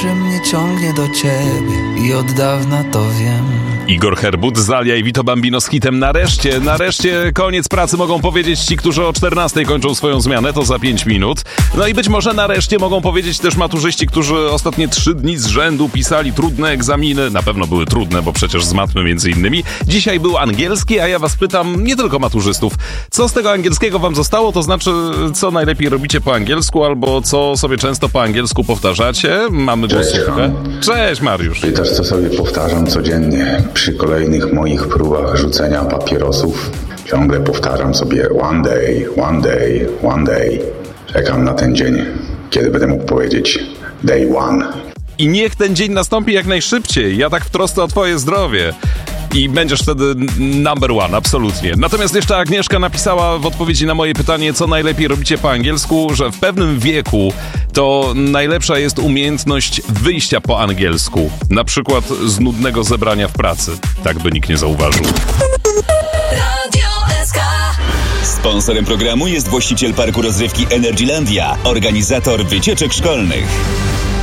że mnie ciągnie do ciebie i od dawna to wiem. Igor Herbut, Zalia i Vito Bambino z hitem Nareszcie koniec pracy mogą powiedzieć ci, którzy o 14 kończą swoją zmianę, to za 5 minut. No i być może nareszcie mogą powiedzieć też maturzyści, którzy ostatnie 3 dni z rzędu pisali trudne egzaminy. Na pewno były trudne, bo przecież z matmy między innymi. Dzisiaj był angielski, a ja was pytam, nie tylko maturzystów, co z tego angielskiego wam zostało? To znaczy, co najlepiej robicie po angielsku, albo co sobie często po angielsku powtarzacie? Mamy głosówkę. Cześć, Mariusz. Pytasz, co sobie powtarzam codziennie przy kolejnych moich próbach rzucenia papierosów. Ciągle powtarzam sobie one day, one day, one day. Czekam na ten dzień, kiedy będę mógł powiedzieć day one. I niech ten dzień nastąpi jak najszybciej. Ja tak w trosce o twoje zdrowie. I będziesz wtedy number one, absolutnie. Natomiast jeszcze Agnieszka napisała w odpowiedzi na moje pytanie, co najlepiej robicie po angielsku, że w pewnym wieku to najlepsza jest umiejętność wyjścia po angielsku. Na przykład z nudnego zebrania w pracy. Tak by nikt nie zauważył. Sponsorem programu jest właściciel parku rozrywki Energylandia, organizator wycieczek szkolnych.